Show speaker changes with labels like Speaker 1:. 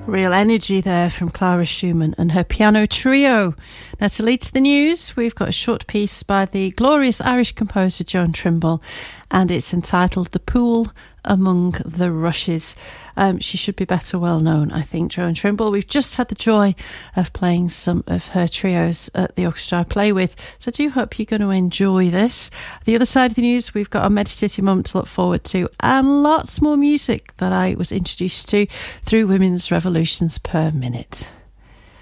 Speaker 1: Real energy there from Clara Schumann and her piano trio. Now, to lead to the news, we've got a short piece by the glorious Irish composer Joan Trimble, and it's entitled The Pool Among the Rushes. She should be better well known, I think, Joan Trimble. We've just had the joy of playing some of her trios at the orchestra I play with, so I do hope you're going to enjoy this. The other side of the news, we've got a meditative moment to look forward to, and lots more music that I was introduced to through Women's Revolutions per Minute.